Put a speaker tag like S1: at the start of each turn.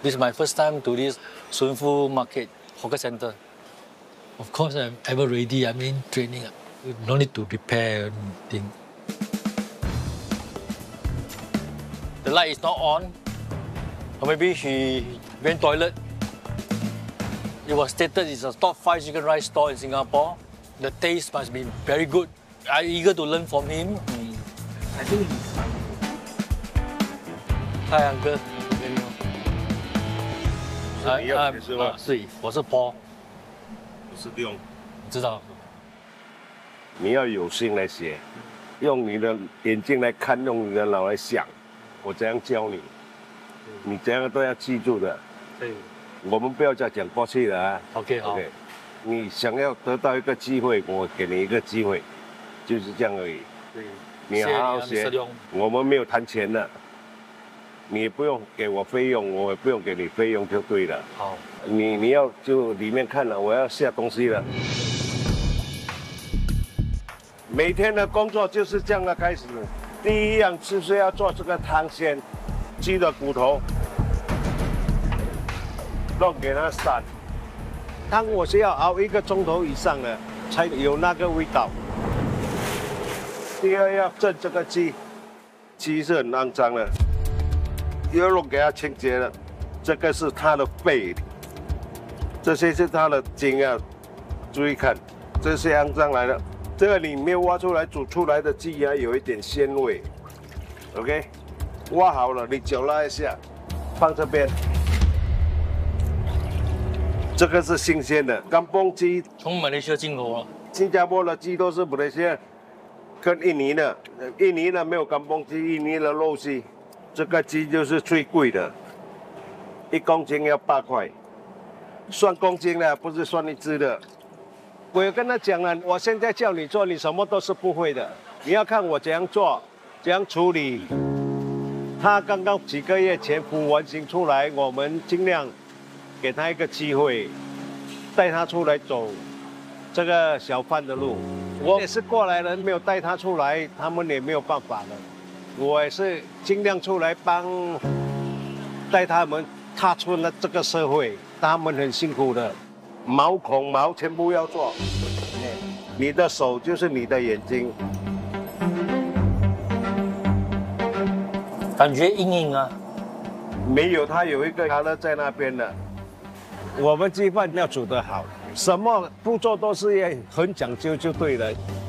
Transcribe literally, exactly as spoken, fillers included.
S1: This is my first time to this Sunfu Market Hawker Center. Of course, I'm ever ready. I mean, training. No need to prepare anything. The light is not on. Or maybe she went toilet. It was stated it's a top five chicken rice store in Singapore. The taste must be very good. I'm eager to learn from him. Mm. I think he's fine. Hi, uncle.
S2: 啊啊啊！
S1: 对，我是 Paul，
S2: 不是用，
S1: 知道。
S2: 你要有心来写，用你的眼睛来看，用你的脑来想。我这样教你，你这样都要记住的。
S1: 对。
S2: 我们不要再讲过去了啊。
S1: OK 好。
S2: OK， 你想要得到一个机会，我给你一个机会，就是这样而已。
S1: 对。
S2: 你好好学，我们没有谈钱的。 你也不用给我费用，我也不用给你费用就对了。
S1: 好，
S2: 你你要就里面看了，我要下东西了。每天的工作就是这样的开始。第一样就是要做这个汤鲜，鸡的骨头，弄给它散。汤我是要熬一个钟头以上的，才有那个味道。第二要蒸这个鸡，鸡是很肮脏的。 要弄给它清洁了，这个是它的肺，这些是它的筋啊，注意看，这些肮脏来的，这个你没有挖出来煮出来的鸡啊，有一点鲜味 ，OK， 挖好了，你脚拉一下，放这边，这个是新鲜的干蹦鸡，
S1: 从马来西亚进口了，
S2: 新加坡的鸡都是马来西亚，跟印尼的，印尼的没有干蹦鸡，印尼的肉鸡。 这个鸡就是最贵的，一公斤要八块，算公斤的，不是算一只的。我有跟他讲了，我现在叫你做，你什么都是不会的，你要看我怎样做，怎样处理。他刚刚几个月前孵完形出来，我们尽量给他一个机会，带他出来走这个小贩的路。我也是过来人，没有带他出来，他们也没有办法了。 我也是尽量出来帮，带他们踏出了这个社会，他们很辛苦的，毛孔毛全部要做。你的手就是你的眼睛，
S1: 感觉硬硬啊。
S2: 没有，它有一个卡勒在那边的。我们鸡饭要煮得好，什么步骤都是要很讲究就对了。